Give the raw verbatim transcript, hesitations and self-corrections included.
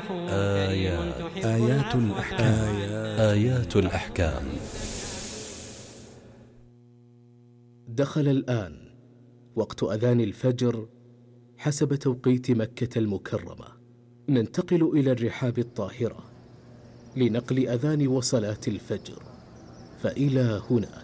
آيات آيات الأحكام آيات الأحكام. دخل الآن وقت أذان الفجر حسب توقيت مكة المكرمة. ننتقل إلى الرحاب الطاهرة لنقل أذان وصلاة الفجر، فإلى هنا